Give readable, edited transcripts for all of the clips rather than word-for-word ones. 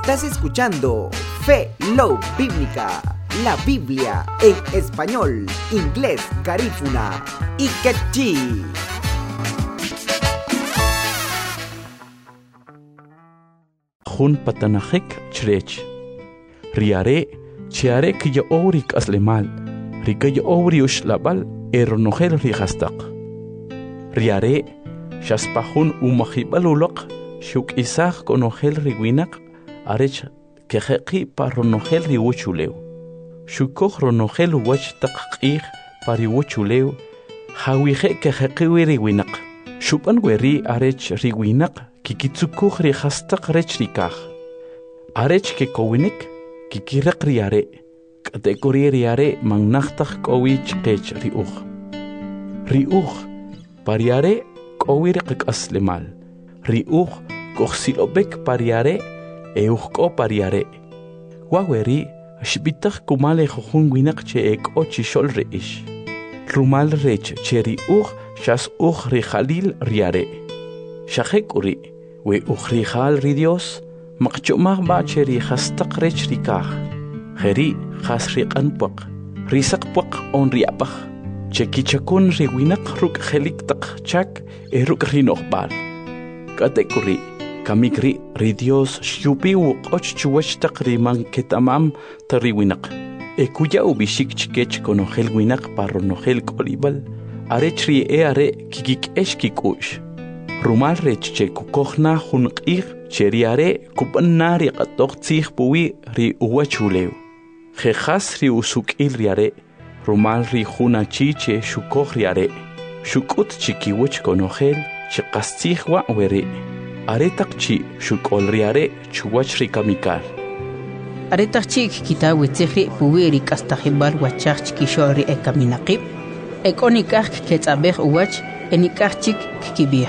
Estás escuchando Fe Love Bíblica, la Biblia en español, inglés, garífuna y quechí. Jun patanajek chrech. Riare, chiare que yo ourik aslemal. Rika yo ouriush labal, eronogel rihastak. Riare, shaspahun umahibalulok, shuk isach konogel riwinak, arech kejeki paronogel riwuchuleu. Shukoj ronogel wach takqih pariwuchuleu, hawije kejekiwi riwinak. Shupan weri arech riwinak, kikitsukuj rihastak rech rikaj. Arech ke kowinik, kikirak riare. Kategori riare mangnachtak kowich kech riuch. Riuch, pariare kowirek aslemal. Riuch, kochsilobek pariare, euchko pariare. Waweri, shbitak kumale jojun winak che ek ochishol reish. Rumal rech che riuch, shas uch rijalil riare. Shajekuri, we uch rijal ridios, makchumah ba che rihastak rech rikaj. Heri khas riqan puq, risak puq on riapaj, chekichakun riwinak ruk helik tak chak ruk rinoqbal. Katekuri, kamikri ridios shupi wuqoch chuwach tak riman ketamam tariwinak. Ekuya ubishik chikech konogel winak paronogel kolibal, arechri are kikik eshkikush. Rumal rech che kukohna hunqir cheriare kupanari qatok tsih puwi ri uwachuleu. Jejas ri usukil riare, rumal ri juna chiche shukoj riare, shukut chikiwich konogel, chikastihwa were, aretak chi shukol riare, chuwach ri kamikal. Aretak chik kitawitzihri puwi ri kastahibal wachach chikishol ri ekaminaqib, ekonikaj ketzabej uwach, enikaj chik kikibij.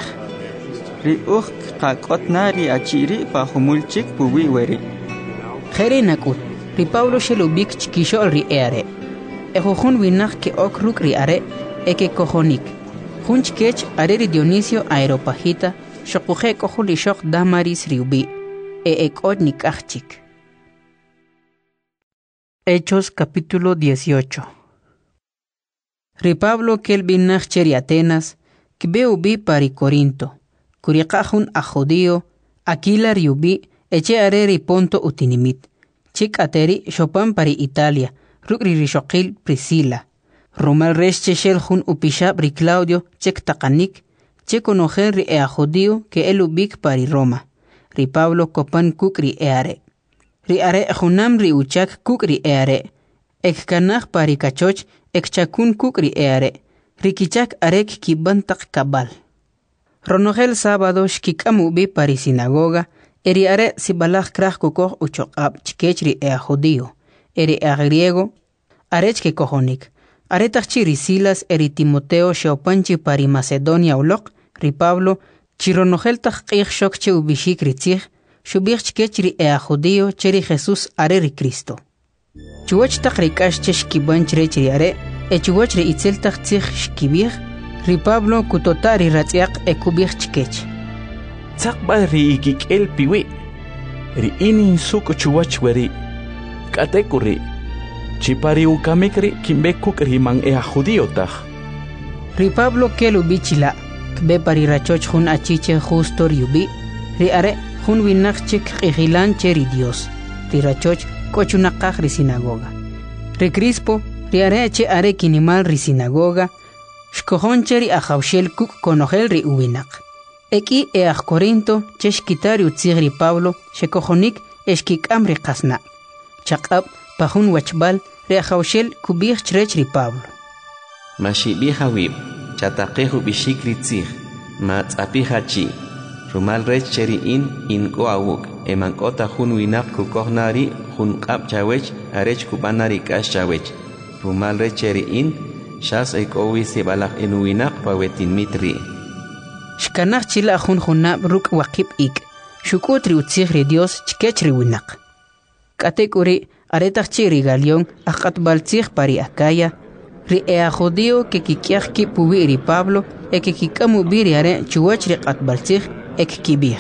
Ri uj kakotna ri achiri pahumulchik puwi weri. Jere nakut. Ri Pablo shelubik chikishol ri eare. Ejojun winak ke okruk ri are, eke kojonik. Jun chikech are ri Dionisio Aeropagita, shokuje kohuli shok damaris riubi, ekot nikachik. Hechos capítulo 18. Ri Pablo kel binak cheri Atenas, kbeubi pari Corinto, kuriqajun a judío, Aquila riubi, eche are ri Ponto utinimit. Chik ateri shopan pari Italia, rukri rishokil Priscila. Romal resh cheshel jun upishab ri Claudio, chek takanik, chek onojer ri ea judío ke elubik pari Roma. Ri Pablo kopan kuk ri eare. Ri are junam ri uchak kuk ri eare. Ek kanaj pari kachoch, ek chakun kuk ri eare. Ri kichak arek kibantak kabal. Ronogel sábado shkikamu bi pari sinagoga, eri are sibalaj kraj kukoh uchoqab chikechri ea judío, eri ea griego, arech ke kojonik. Aretach ri Silas eri Timoteo sheopanchi pari Macedonia ulok, ri Pablo, chironogel taj qih shok che ubishik ritzih, shubich chikechri ea judío cheri Jesús are ri Cristo. Chuwach taj rikash che shkibanch rechri are, e chuwach ri itzel taj tzih shkibich, ri Pablo kutotari ratziak e kubich chikech. Tsakba ri ikik el piwi, ri inin suk chuwach weri, katekuri, chipari ukamikri kimbekuk riman ea judío taj. Ri Pablo kelu bichila, kbe pari rachoch jun achiche justo riubi, ri are jun winak chik ijilan cheri Dios, ri rachoch kochunakaj ri sinagoga. Ri Crispo, ri are che are kinimal ri sinagoga, shkojon cheri ajaushel kuk konogel ri uwinak. Eki eaj Corinto cheshkitari utzigri Pablo shekojonik eshkikam ri qasna. Chaqab pajun wachbal ri ajaushel kubij chrech ri Pablo. Mashibija wib, chatakeju bishikri tzig, matzapija chi. Rumal rech cheri in go awuk, emankota jun winak kukohnari jun qab chawech arech kubanari kash chawech. Rumal rech cheri shas ekowi sibalak en winak pawetin mitri. Shkanaj chila jun junab ruk waqib ik, shukutri utzigri Dios chikechri winak. Katekuri aretach chiri Galión ajatbal tzig pari Acaya, ri ea judío que kikiaj ki puwi ri Pablo, e que kikamu biri are chuwach ri qatbal tzig ek kibij.